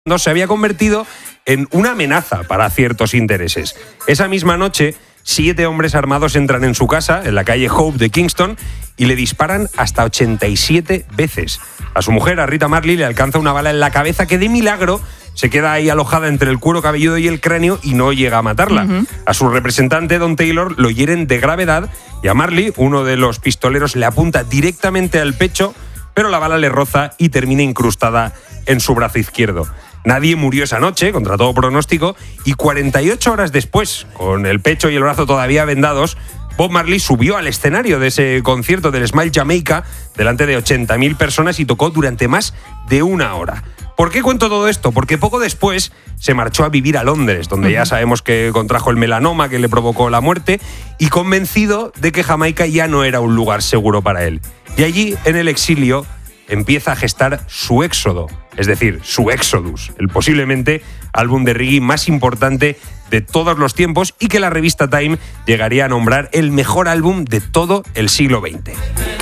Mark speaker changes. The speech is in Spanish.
Speaker 1: se había convertido en una amenaza para ciertos intereses. Esa misma noche, 7 hombres armados entran en su casa, en la calle Hope de Kingston, y le disparan hasta 87 veces. A su mujer, a Rita Marley, le alcanza una bala en la cabeza que de milagro se queda ahí alojada entre el cuero cabelludo y el cráneo y no llega a matarla. A su representante, Don Taylor, lo hieren de gravedad y a Marley, uno de los pistoleros, le apunta directamente al pecho, pero la bala le roza y termina incrustada en su brazo izquierdo. Nadie murió esa noche, contra todo pronóstico, y 48 horas después, con el pecho y el brazo todavía vendados, Bob Marley subió al escenario de ese concierto del Smile Jamaica delante de 80.000 personas y tocó durante más de una hora. ¿Por qué cuento todo esto? Porque poco después se marchó a vivir a Londres, donde ya sabemos que contrajo el melanoma que le provocó la muerte, y convencido de que Jamaica ya no era un lugar seguro para él. Y allí, en el exilio, empieza a gestar su éxodo, es decir, su Exodus, el posiblemente álbum de reggae más importante de todos los tiempos y que la revista Time llegaría a nombrar el mejor álbum de todo el siglo XX.